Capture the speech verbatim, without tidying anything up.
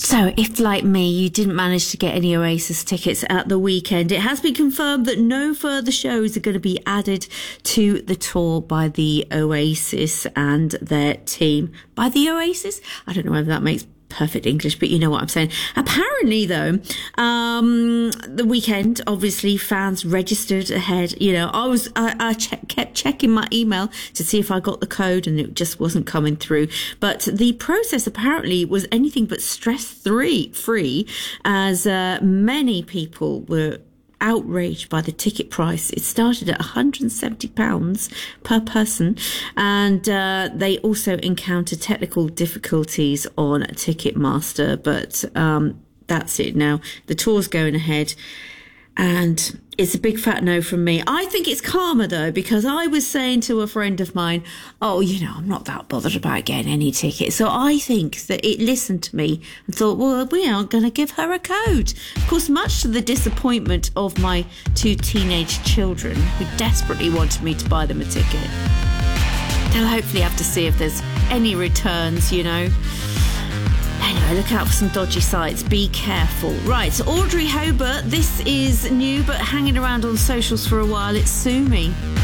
So if, like me, you didn't manage to get any Oasis tickets at the weekend, it has been confirmed that no further shows are going to be added to the tour by the Oasis and their team. By the Oasis? I don't know whether that makes perfect English, but you know what I'm saying. Apparently, though, um, the weekend, obviously, fans registered ahead. You know, I was, I, I check, kept checking my email to see if I got the code, and it just wasn't coming through. But the process apparently was anything but stress-free, free, as uh, many people were outraged by the ticket price. It started at one hundred seventy pounds per person, and uh, they also encountered technical difficulties on Ticketmaster, but um, that's it now. The tour's going ahead, and it's a big fat no from me. I think it's karma, though, because I was saying to a friend of mine, oh, you know, I'm not that bothered about getting any tickets. So I think that it listened to me and thought, well, we aren't going to give her a code. Of course, much to the disappointment of my two teenage children who desperately wanted me to buy them a ticket. They'll hopefully have to see if there's any returns, you know. Anyway, look out for some dodgy sites. Be careful. Right, so Audrey Hobart, this is new, but hanging around on socials for a while. It's Sue Me.